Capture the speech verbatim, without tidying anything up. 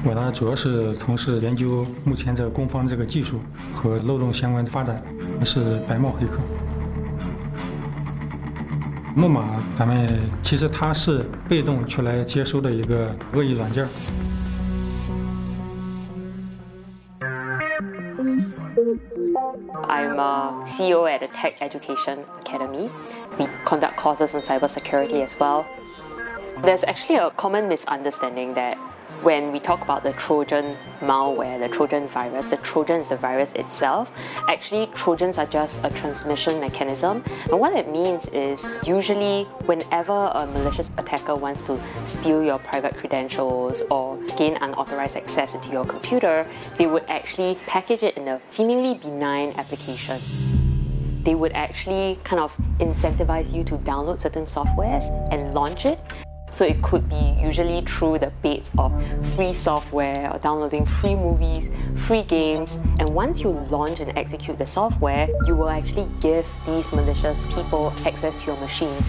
我呢主要是从事研究目前这个攻防这个技术和漏洞相关的发展，是白帽黑客。木马咱们其实它是被动去来接收的一个恶意软件。 I'm a C E O at a Tech Education Academy. We conduct courses on cybersecurity as well. There's actually a common misunderstanding that when we talk about the Trojan malware, the Trojan virus, the Trojan is the virus itself. Actually, Trojans are just a transmission mechanism. And what it means is usually whenever a malicious attacker wants to steal your private credentials or gain unauthorized access into your computer, they would actually package it in a seemingly benign application. They would actually kind of incentivize you to download certain softwares and launch it. So it could be usually through the baits of free software or downloading free movies, free games. And once you launch and execute the software, you will actually give these malicious people access to your machines.